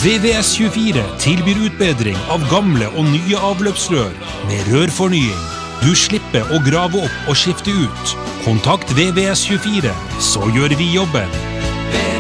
VVS24 tilbyr utbedring av gamle og nye avløpsrør med rørfornying. Du slipper å grave opp og skifte ut. Kontakt VVS24, så gjør vi jobben.